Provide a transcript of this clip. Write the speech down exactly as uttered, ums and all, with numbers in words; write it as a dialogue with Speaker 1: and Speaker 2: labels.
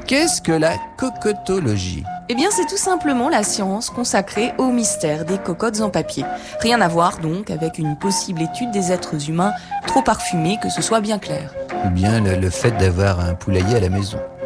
Speaker 1: Qu'est-ce que la cocotologie ?
Speaker 2: Eh bien, c'est tout simplement la science consacrée au mystère des cocottes en papier. Rien à voir donc avec une possible étude des êtres humains trop parfumés, que ce soit bien clair.
Speaker 1: Ou bien le, le fait d'avoir un poulailler à la maison.